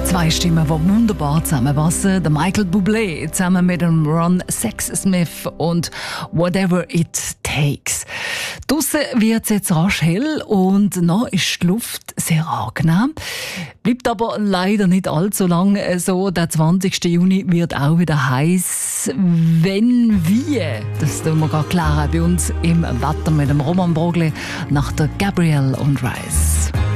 Zwei Stimmen, die wunderbar zusammenpassen. Der Michael Bublé zusammen mit dem Ron Sexsmith und «Whatever It Takes». Draussen wird es jetzt rasch hell und noch ist die Luft sehr angenehm. Bleibt aber leider nicht allzu lang so. Der 20. Juni wird auch wieder heiß. Wenn wie, das tun wir gerade klären bei uns im Wetter mit dem Roman Brogli nach der Gabrielle und Rice.